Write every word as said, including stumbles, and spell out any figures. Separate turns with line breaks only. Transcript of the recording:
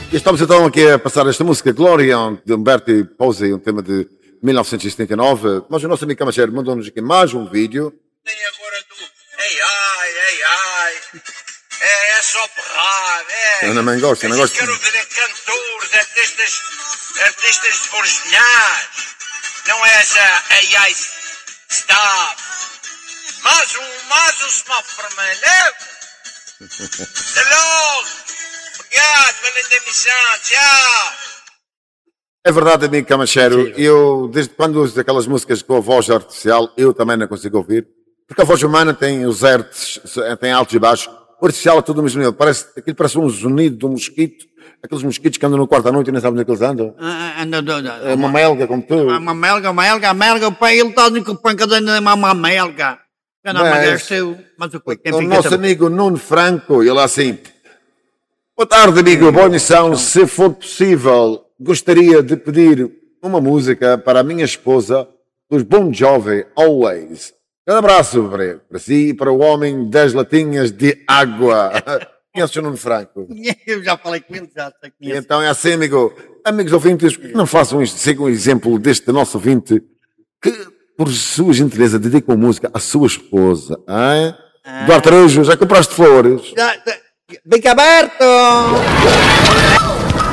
E estamos então aqui a passar esta música Glória de Humberto Pozzi, um tema de mil novecentos e setenta e nove. Mas o nosso amigo Camacheiro mandou-nos aqui mais um vídeo.
Tem agora do ei ai, ei ai, é, é só berrar, é.
Eu também gosto, eu não gosto.
Quero ver cantores, artistas, artistas originais. Não é essa ei ai, stop. Mais um, mais um semáforo vermelho. Até logo. Obrigado pela linda emissão, tchau!
É verdade, amigo Camacheiro, eu, desde quando uso aquelas músicas com a voz artificial, eu também não consigo ouvir, porque a voz humana tem os hertz, tem altos e baixos, o artificial é tudo o mesmo nível, parece, aquilo parece um zunido de um mosquito, aqueles mosquitos que andam no quarto à noite e nem sabem onde é que eles andam. É uma melga, como tu.
Uma melga, uma melga, a melga, pai, ele está com pancadinha de uma melga. Eu não me gastei, mas o que
o nosso amigo Nuno Franco, ele assim... Boa tarde, amigo. Boa emissão. Se for possível, gostaria de pedir uma música para a minha esposa dos Bon Jovi, Always. Um abraço para, para si e para o homem das latinhas de água. Conheces o Nuno Franco?
Eu já falei com ele, já sei que
Então é assim, amigo. Amigos ouvintes, não façam isto. Sigam o exemplo deste nosso ouvinte que, por sua gentileza, dedica uma música à sua esposa. Hein? Ah. Duarte Araújo, já compraste flores?
Já, já. Bico aberto!